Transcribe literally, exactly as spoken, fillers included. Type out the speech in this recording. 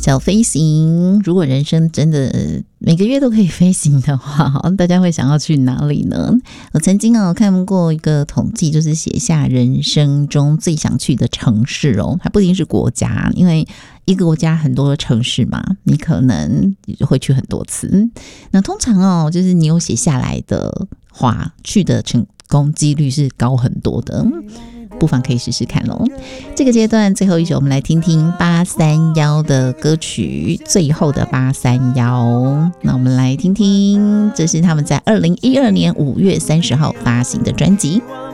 叫飞行。如果人生真的每个月都可以飞行的话，大家会想要去哪里呢？我曾经哦看过一个统计，就是写下人生中最想去的城市哦，还不一定是国家，因为一个国家很多城市嘛，你可能会去很多次。那通常哦，就是你有写下来的话，去的成功几率是高很多的。不妨可以试试看咯。这个阶段最后一首，我们来听听八三一的歌曲，最后的八三一。那我们来听听，这是他们在二零一二年五月三十号发行的专辑。